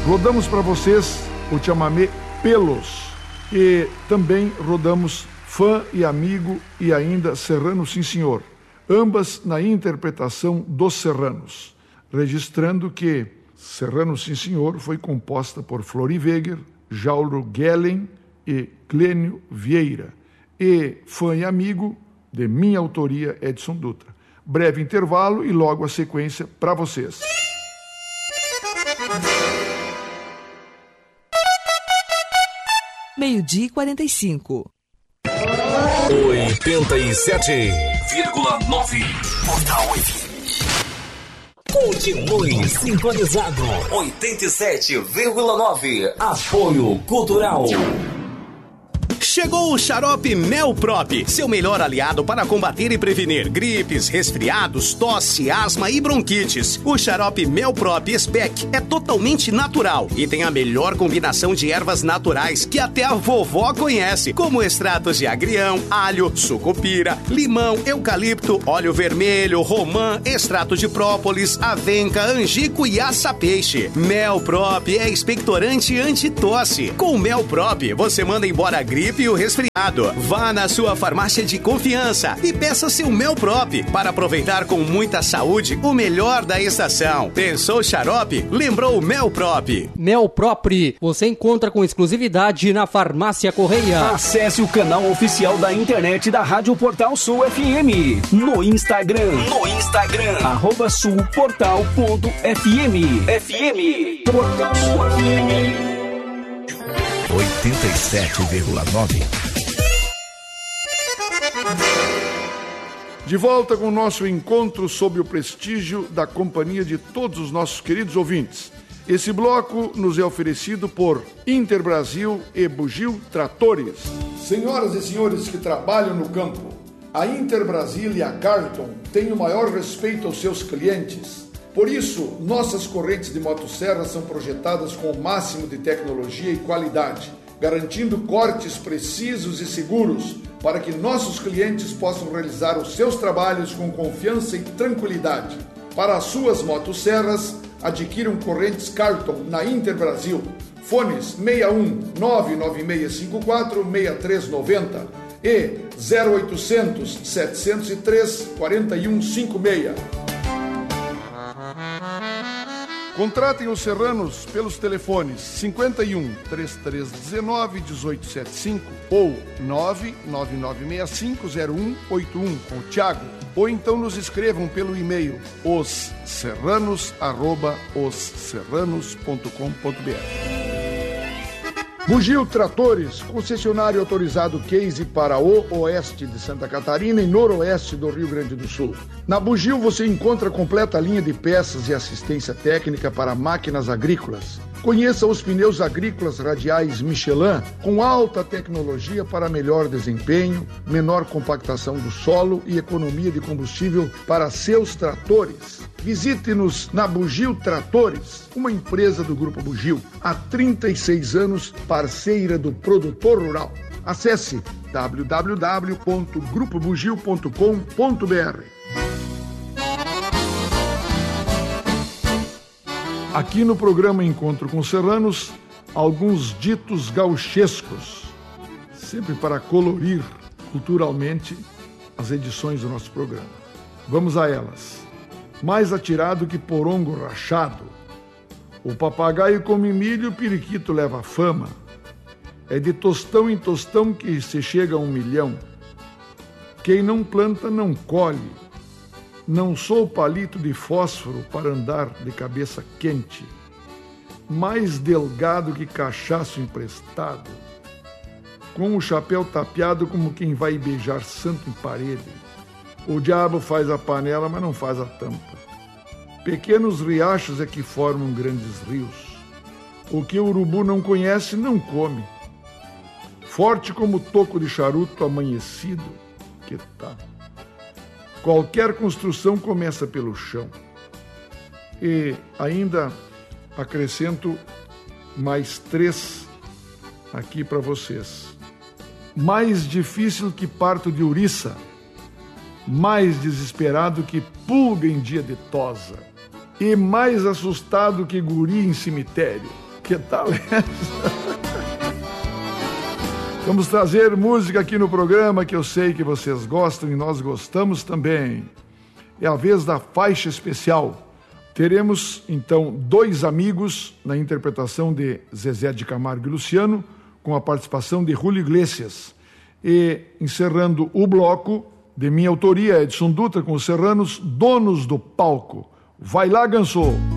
Rodamos para vocês o chamamé Pelos e também rodamos Fã e Amigo e ainda Serrano Sim Senhor, ambas na interpretação dos Serranos, registrando que Serrano Sim Senhor foi composta por Flori Weger, Jauro Gellen e Glênio Vieira, e Fã e Amigo, de minha autoria, Edson Dutra. Breve intervalo e logo a sequência para vocês. Meio-dia e 45. 87,9 Portal FM. Continue sintonizado. 87,9 Apoio Cultural. Chegou o xarope Melprop, seu melhor aliado para combater e prevenir gripes, resfriados, tosse, asma e bronquites. O xarope Melprop Spec é totalmente natural e tem a melhor combinação de ervas naturais que até a vovó conhece, como extratos de agrião, alho, sucupira, limão, eucalipto, óleo vermelho, romã, extrato de própolis, avenca, angico e aça-peixe. Melprop é expectorante anti-tosse. Com Melprop, você manda embora a gripe e o resfriado. Vá na sua farmácia de confiança e peça seu Melprop para aproveitar com muita saúde o melhor da estação. Pensou xarope? Lembrou Melprop. Melprop, você encontra com exclusividade na Farmácia Correia. Acesse o canal oficial da internet da Rádio Portal Sul FM no Instagram. @sulportal.fm. Portal Sul FM 87,9. De volta com o nosso encontro sob o prestígio da companhia de todos os nossos queridos ouvintes. Esse bloco nos é oferecido por Interbrasil e Bugio Tratores. Senhoras e senhores que trabalham no campo, a Interbrasil e a Carlton têm o maior respeito aos seus clientes. Por isso, nossas correntes de motosserra são projetadas com o máximo de tecnologia e qualidade, garantindo cortes precisos e seguros para que nossos clientes possam realizar os seus trabalhos com confiança e tranquilidade. Para as suas motosserras, adquiram correntes Carlton na Interbrasil. Fones 61 99654 6390 e 0800 703 4156. Contratem os Serranos pelos telefones 51 3319 1875 ou 999650181 com o Thiago, ou então nos escrevam pelo e-mail osserranos@osserranos.com.br. Bugio Tratores, concessionário autorizado Case para o oeste de Santa Catarina e noroeste do Rio Grande do Sul. Na Bugio você encontra a completa linha de peças e assistência técnica para máquinas agrícolas. Conheça os pneus agrícolas radiais Michelin, com alta tecnologia para melhor desempenho, menor compactação do solo e economia de combustível para seus tratores. Visite-nos na Bugio Tratores, uma empresa do Grupo Bugio, há 36 anos parceira do produtor rural. Acesse www.grupobugio.com.br. Aqui no programa Encontro com Serranos, alguns ditos gauchescos, sempre para colorir culturalmente as edições do nosso programa. Vamos a elas. Mais atirado que porongo rachado. O papagaio come milho, o periquito leva fama. É de tostão em tostão que se chega a 1 milhão. Quem não planta não colhe. Não sou palito de fósforo para andar de cabeça quente. Mais delgado que cachaço emprestado. Com o chapéu tapeado como quem vai beijar santo em parede. O diabo faz a panela, mas não faz a tampa. Pequenos riachos é que formam grandes rios. O que o urubu não conhece, não come. Forte como toco de charuto amanhecido, que tá. Qualquer construção começa pelo chão. E ainda acrescento mais 3 aqui para vocês. Mais difícil que parto de ouriça. Mais desesperado que pulga em dia de tosa, e mais assustado que guri em cemitério. Que tal essa? Vamos trazer música aqui no programa que eu sei que vocês gostam e nós gostamos também. É a vez da faixa especial. Teremos, então, Dois Amigos na interpretação de Zezé de Camargo e Luciano, com a participação de Julio Iglesias. E, encerrando o bloco, de minha autoria, Edson Dutra, com os Serranos, Donos do Palco. Vai lá, Gansô!